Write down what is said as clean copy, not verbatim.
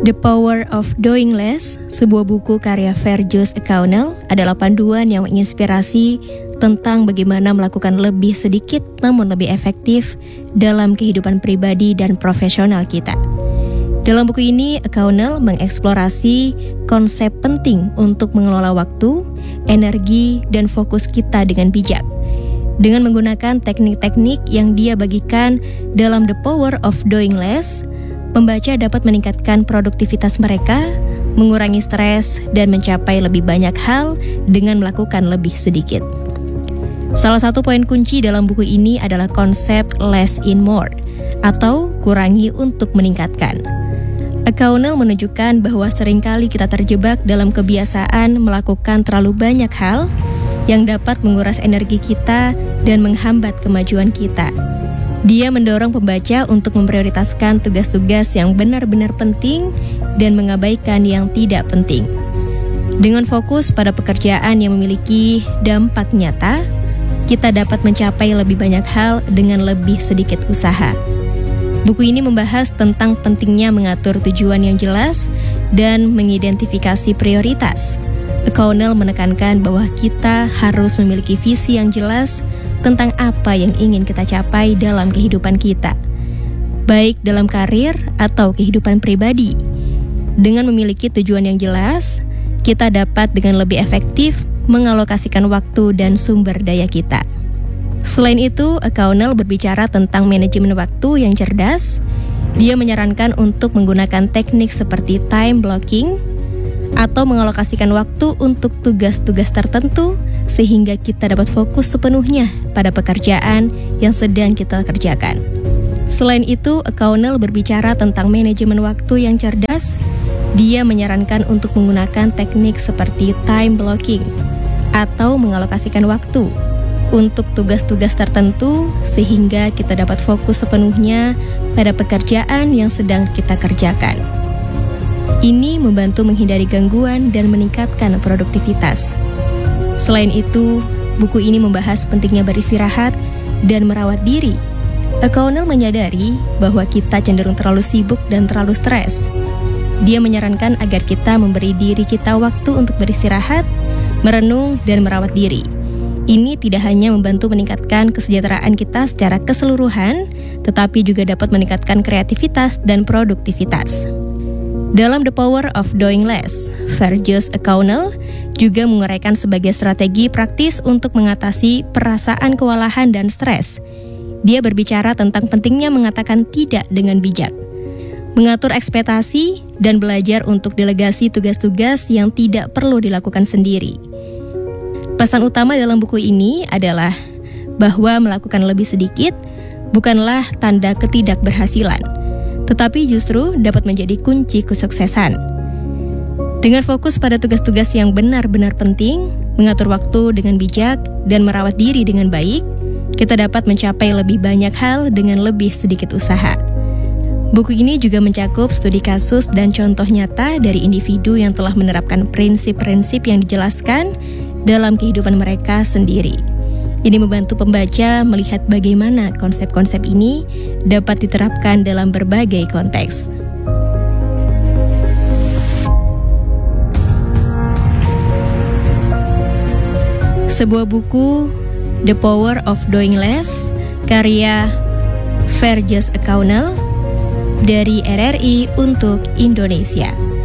The Power of Doing Less, sebuah buku karya Fergus O'Connell, adalah panduan yang menginspirasi tentang bagaimana melakukan lebih sedikit namun lebih efektif dalam kehidupan pribadi dan profesional kita. Dalam buku ini, O'Connell mengeksplorasi konsep penting untuk mengelola waktu, energi, dan fokus kita dengan bijak. Dengan menggunakan teknik-teknik yang dia bagikan dalam The Power of Doing Less, pembaca dapat meningkatkan produktivitas mereka, mengurangi stres, dan mencapai lebih banyak hal dengan melakukan lebih sedikit. Salah satu poin kunci dalam buku ini adalah konsep less in more, atau kurangi untuk meningkatkan. O'Connell menunjukkan bahwa seringkali kita terjebak dalam kebiasaan melakukan terlalu banyak hal yang dapat menguras energi kita dan menghambat kemajuan kita. Dia mendorong pembaca untuk memprioritaskan tugas-tugas yang benar-benar penting dan mengabaikan yang tidak penting. Dengan fokus pada pekerjaan yang memiliki dampak nyata, kita dapat mencapai lebih banyak hal dengan lebih sedikit usaha. Buku ini membahas tentang pentingnya mengatur tujuan yang jelas dan mengidentifikasi prioritas. O'Connell menekankan bahwa kita harus memiliki visi yang jelas tentang apa yang ingin kita capai dalam kehidupan kita, baik dalam karir atau kehidupan pribadi. Dengan memiliki tujuan yang jelas, kita dapat dengan lebih efektif mengalokasikan waktu dan sumber daya kita. Selain itu, O'Connell berbicara tentang manajemen waktu yang cerdas. Dia menyarankan untuk menggunakan teknik seperti time blocking atau mengalokasikan waktu untuk tugas-tugas tertentu sehingga kita dapat fokus sepenuhnya pada pekerjaan yang sedang kita kerjakan. Selain itu, O'Connell berbicara tentang manajemen waktu yang cerdas. Dia menyarankan untuk menggunakan teknik seperti time blocking atau mengalokasikan waktu untuk tugas-tugas tertentu sehingga kita dapat fokus sepenuhnya pada pekerjaan yang sedang kita kerjakan. Ini membantu menghindari gangguan dan meningkatkan produktivitas. Selain itu, buku ini membahas pentingnya beristirahat dan merawat diri. O'Connell menyadari bahwa kita cenderung terlalu sibuk dan terlalu stres. Dia menyarankan agar kita memberi diri kita waktu untuk beristirahat, merenung, dan merawat diri. Ini tidak hanya membantu meningkatkan kesejahteraan kita secara keseluruhan, tetapi juga dapat meningkatkan kreativitas dan produktivitas. Dalam The Power of Doing Less, Fergus O'Connell juga menguraikan sebagai strategi praktis untuk mengatasi perasaan kewalahan dan stres. Dia berbicara tentang pentingnya mengatakan tidak dengan bijak, mengatur ekspektasi, dan belajar untuk delegasi tugas-tugas yang tidak perlu dilakukan sendiri. Pesan utama dalam buku ini adalah bahwa melakukan lebih sedikit bukanlah tanda ketidakberhasilan, tetapi justru dapat menjadi kunci kesuksesan. Dengan fokus pada tugas-tugas yang benar-benar penting, mengatur waktu dengan bijak, dan merawat diri dengan baik, kita dapat mencapai lebih banyak hal dengan lebih sedikit usaha. Buku ini juga mencakup studi kasus dan contoh nyata dari individu yang telah menerapkan prinsip-prinsip yang dijelaskan dalam kehidupan mereka sendiri. Ini membantu pembaca melihat bagaimana konsep-konsep ini dapat diterapkan dalam berbagai konteks. Sebuah buku, The Power of Doing Less, karya Fergus O'Connell, dari RRI untuk Indonesia.